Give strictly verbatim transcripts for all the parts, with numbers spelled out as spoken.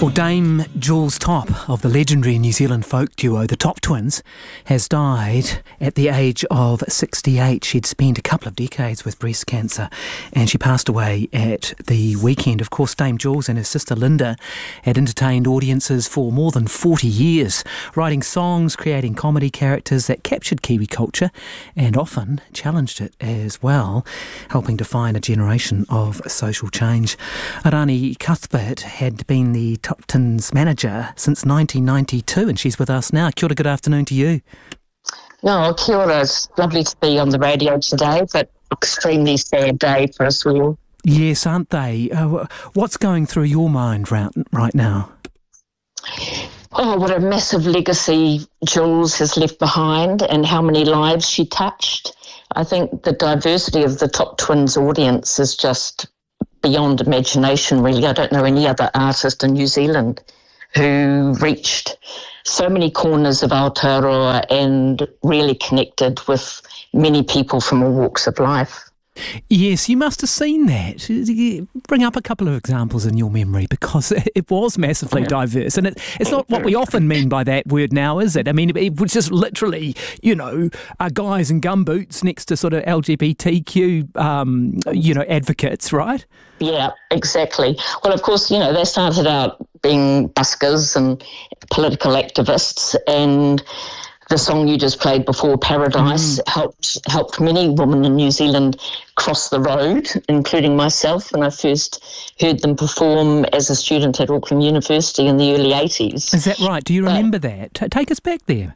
Well, Dame Jules Top of the legendary New Zealand folk duo The Top Twins has died at the age of sixty-eight. She'd spent a couple of decades with breast cancer and she passed away at the weekend. Of course, Dame Jules and her sister Linda had entertained audiences for more than forty years, writing songs, creating comedy characters that captured Kiwi culture and often challenged it as well, helping define a generation of social change. Arani Cuthbert had been the Top Twins manager since nineteen ninety-two and she's with us now. Kia ora, good afternoon to you. No, kia ora. It's lovely to be on the radio today, but extremely sad day for us all. Yes, aren't they? Uh, what's going through your mind right, right now? Oh, what a massive legacy Jules has left behind and how many lives she touched. I think the diversity of the Top Twins audience is just beyond imagination, really. I don't know any other artist in New Zealand who reached so many corners of Aotearoa and really connected with many people from all walks of life. Yes, you must have seen that. Bring up a couple of examples in your memory, because it was massively yeah. diverse. And it, it's not what we often mean by that word now, is it? I mean, it was just literally, you know, uh, guys in gumboots next to sort of L G B T Q, um, you know, advocates, right? Yeah, exactly. Well, of course, you know, they started out being buskers and political activists, and the song you just played before, Paradise, mm. helped helped many women in New Zealand cross the road, including myself, when I first heard them perform as a student at Auckland University in the early eighties. Is that right? Do you remember but, that? T- take us back there.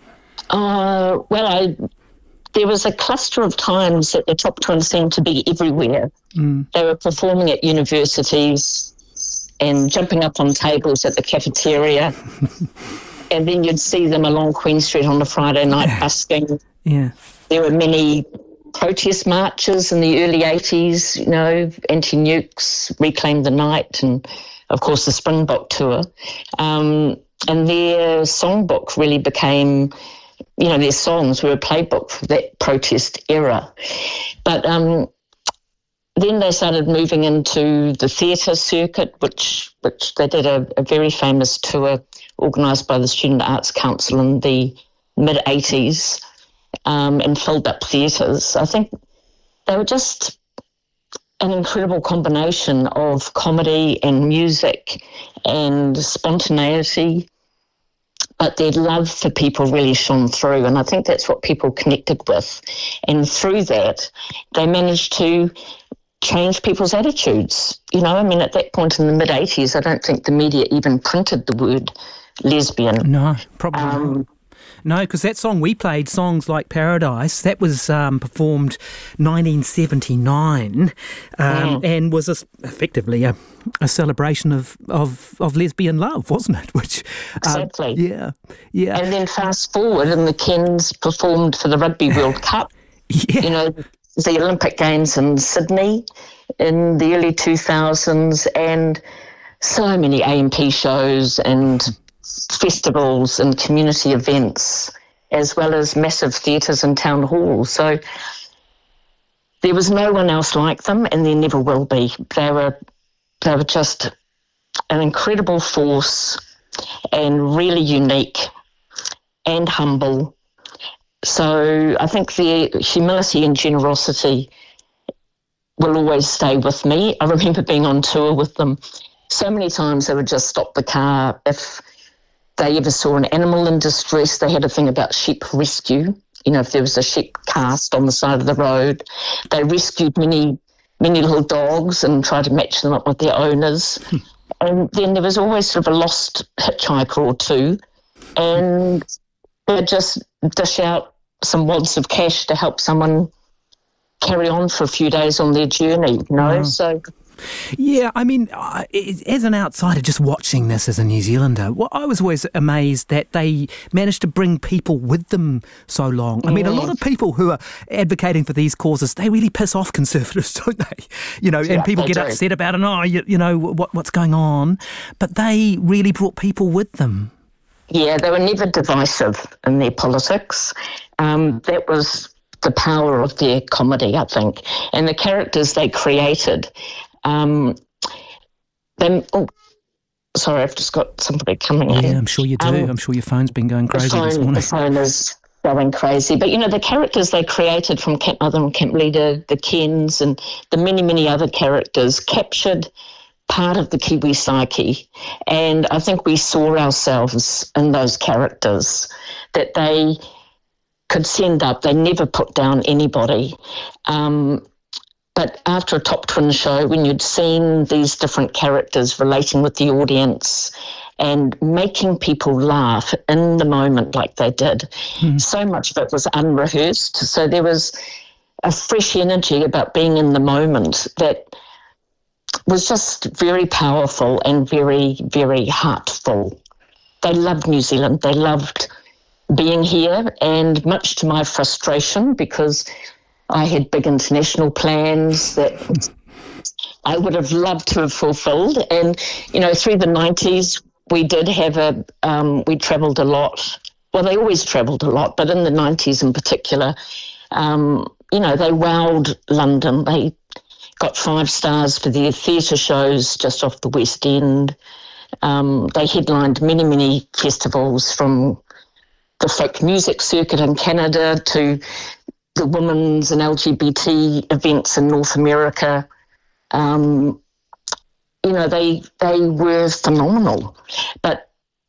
Uh, well, I... There was a cluster of times that the Top Twins seemed to be everywhere. Mm. They were performing at universities and jumping up on tables at the cafeteria. And then you'd see them along Queen Street on a Friday night busking. Yeah. There were many protest marches in the early eighties, you know, anti-nukes, Reclaim the Night, and, of course, the Springbok tour. Um, and their songbook really became... You know, their songs were a playbook for that protest era. But um, then they started moving into the theatre circuit, which which they did a, a very famous tour organised by the Student Arts Council in the mid-eighties um, and filled up theatres. I think they were just an incredible combination of comedy and music and spontaneity. But their love for people really shone through, and I think that's what people connected with. And through that, they managed to change people's attitudes. You know, I mean, at that point in the mid-eighties, I don't think the media even printed the word lesbian. No, probably um, not. No, because that song we played, Songs Like Paradise, that was um, performed nineteen seventy-nine um, mm. and was a, effectively a, a celebration of, of, of lesbian love, wasn't it? Which Exactly. Uh, yeah, yeah. And then fast forward and the Kens performed for the Rugby World Cup. Yeah. You know, the Olympic Games in Sydney in the early two thousands, and so many A M P shows and festivals and community events, as well as massive theatres and town halls. So there was no one else like them, and there never will be. They were, they were just an incredible force and really unique and humble. So I think their humility and generosity will always stay with me. I remember being on tour with them. So many times they would just stop the car if they ever saw an animal in distress. They had a thing about sheep rescue. You know, if there was a sheep cast on the side of the road, they rescued many, many little dogs and tried to match them up with their owners. And then there was always sort of a lost hitchhiker or two, and they'd just dish out some wads of cash to help someone carry on for a few days on their journey, you know, wow. so... Yeah, I mean, as an outsider just watching this as a New Zealander, well, I was always amazed that they managed to bring people with them so long. I mean, a lot of people who are advocating for these causes, they really piss off Conservatives, don't they? You know, yeah, and people get do. upset about it, oh, you, you know, what, what's going on? But they really brought people with them. Yeah, they were never divisive in their politics. Um, that was the power of their comedy, I think, and the characters they created. Um, they, Sorry, I've just got somebody coming yeah, in. Yeah, I'm sure you do. Um, I'm sure your phone's been going crazy phone, this morning. The phone is going crazy. But, you know, the characters they created from Camp Mother and Camp Leader, the Kens and the many, many other characters captured part of the Kiwi psyche. And I think we saw ourselves in those characters, that they could send up. They never put down anybody. Um, but after a Top Twins show, when you'd seen these different characters relating with the audience and making people laugh in the moment like they did, mm. so much of it was unrehearsed. So there was a fresh energy about being in the moment that was just very powerful and very, very heartful. They loved New Zealand. They loved being here, and much to my frustration, because I had big international plans that I would have loved to have fulfilled. And, you know, through the nineties, we did have a, um, we travelled a lot. Well, they always travelled a lot, but in the nineties in particular, um, you know, they wowed London. They got five stars for their theatre shows just off the West End. Um, they headlined many, many festivals, from the folk music circuit in Canada to the women's and L G B T events in North America. Um, you know, they they were phenomenal. But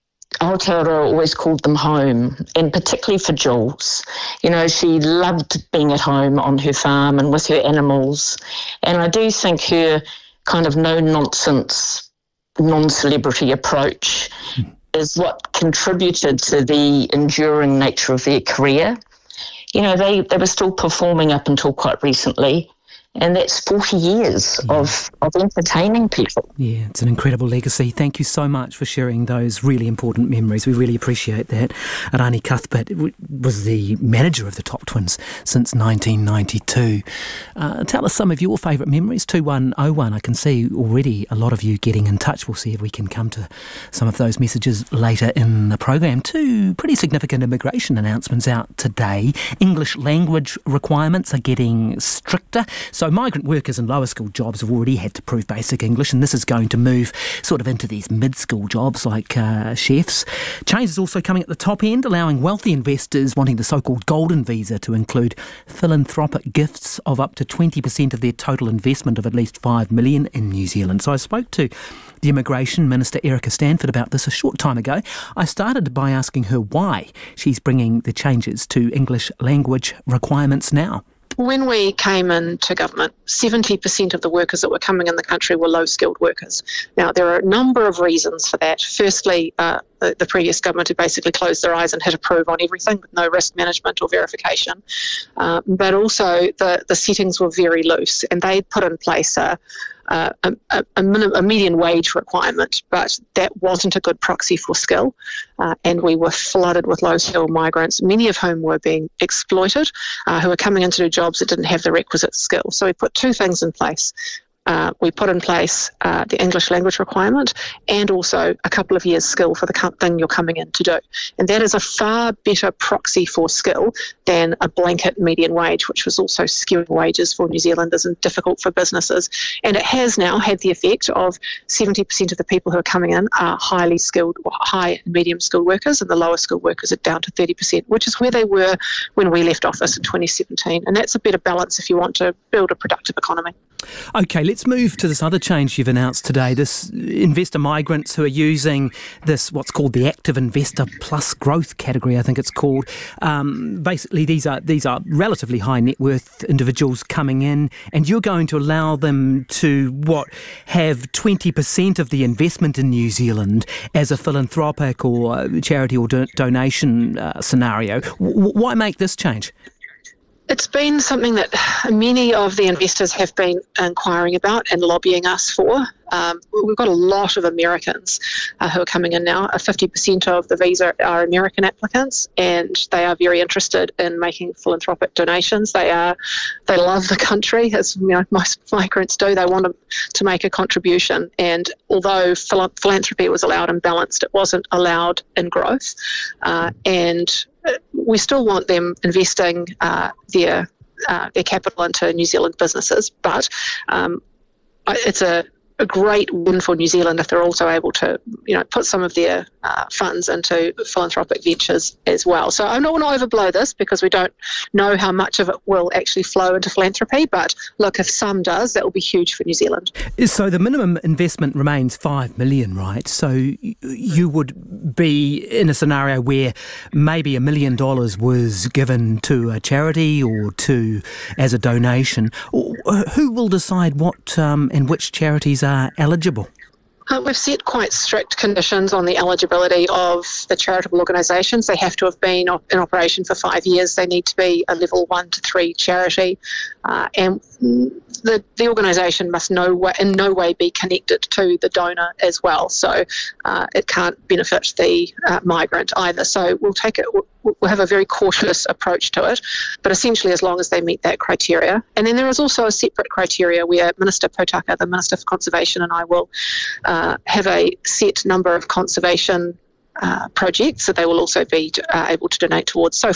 Aotearoa always called them home, and particularly for Jules. You know, she loved being at home on her farm and with her animals. And I do think her kind of no-nonsense, non-celebrity approach mm. is what contributed to the enduring nature of their career. You know, they, they were still performing up until quite recently, and that's forty years yeah. of, of entertaining people. Yeah, it's an incredible legacy. Thank you so much for sharing those really important memories. We really appreciate that. Rani Cuthbert was the manager of the Top Twins since nineteen ninety-two. Uh, tell us some of your favourite memories. two one oh one, I can see already a lot of you getting in touch. We'll see if we can come to some of those messages later in the program. Two pretty significant immigration announcements out today. English language requirements are getting stricter. So migrant workers in lower school jobs have already had to prove basic English, and this is going to move sort of into these mid-school jobs like uh, chefs. Change is also coming at the top end, allowing wealthy investors wanting the so-called golden visa to include philanthropic gifts of up to twenty percent of their total investment of at least five million dollars in New Zealand. So I spoke to the Immigration Minister, Erica Stanford, about this a short time ago. I started by asking her why she's bringing the changes to English language requirements now. When we came into government, seventy percent of the workers that were coming in the country were low-skilled workers. Now, there are a number of reasons for that. Firstly, uh, the, the previous government had basically closed their eyes and hit approve on everything with no risk management or verification. Uh, but also, the, the settings were very loose, and they'd put in place a Uh, a, a, minim, a median wage requirement, but that wasn't a good proxy for skill, uh, and we were flooded with low-skilled migrants, many of whom were being exploited, uh, who were coming in to do jobs that didn't have the requisite skill. So we put two things in place. Uh, we put in place uh, the English language requirement and also a couple of years' skill for the thing you're coming in to do. And that is a far better proxy for skill than a blanket median wage, which was also skewing wages for New Zealanders and difficult for businesses. And it has now had the effect of seventy percent of the people who are coming in are highly skilled, or high and medium skilled workers, and the lower skilled workers are down to thirty percent, which is where they were when we left office in twenty seventeen. And that's a better balance if you want to build a productive economy. OK, let's move to this other change you've announced today, this investor migrants who are using this, what's called the Active Investor Plus Growth category, I think it's called. Um, basically, these are these are relatively high net worth individuals coming in, and you're going to allow them to, what, have twenty percent of the investment in New Zealand as a philanthropic or charity or do- donation uh, scenario. W- why make this change? It's been something that many of the investors have been inquiring about and lobbying us for. Um, we've got a lot of Americans uh, who are coming in now. Uh, fifty percent of the visa are American applicants, and they are very interested in making philanthropic donations. They are, they love the country, as you know, most migrants do. They want to, to make a contribution. And although phil- philanthropy was allowed in balanced, it wasn't allowed in growth. Uh, and we still want them investing uh, their uh, their capital into New Zealand businesses, but um, it's a a great win for New Zealand if they're also able to, you know, put some of their uh, funds into philanthropic ventures as well. So I don't want to overblow this because we don't know how much of it will actually flow into philanthropy. But look, if some does, that will be huge for New Zealand. So the minimum investment remains five million, right? So you would be in a scenario where maybe a million dollars was given to a charity or to as a donation. Who will decide what um, and which charities are eligible? Uh, we've set quite strict conditions on the eligibility of the charitable organisations. They have to have been op- in operation for five years. They need to be a level one to three charity. Uh, and the, the organisation must no way, in no way be connected to the donor as well. So uh, it can't benefit the uh, migrant either. So we'll take it, we'll, we'll have a very cautious approach to it, but essentially as long as they meet that criteria. And then there is also a separate criteria where Minister Potaka, the Minister for Conservation, and I will uh, have a set number of conservation Uh, projects that they will also be uh, able to donate towards. So,